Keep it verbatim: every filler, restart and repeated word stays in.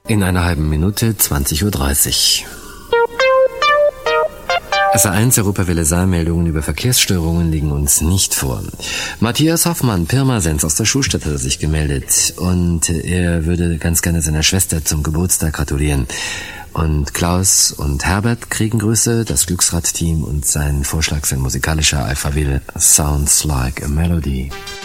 In einer halben Minute zwanzig Uhr dreißig. S A eins Europawelle Saalmeldungen über Verkehrsstörungen liegen uns nicht vor. Matthias Hoffmann, Pirmasens aus der Schulstadt, hat er sich gemeldet und er würde ganz gerne seiner Schwester zum Geburtstag gratulieren. Und Klaus und Herbert kriegen Grüße, das Glücksrad-Team, und sein Vorschlag, sein musikalischer Alphaville Sounds Like a Melody.